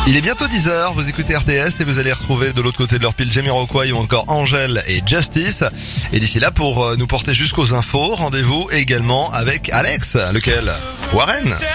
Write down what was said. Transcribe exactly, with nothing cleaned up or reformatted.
Il est bientôt dix heures, vous écoutez R T S et vous allez retrouver de l'autre côté de leur pile Jamiroquai ou encore Angèle et Justice. Et d'ici là, pour nous porter jusqu'aux infos, rendez-vous également avec Alex. Lequel? Warren.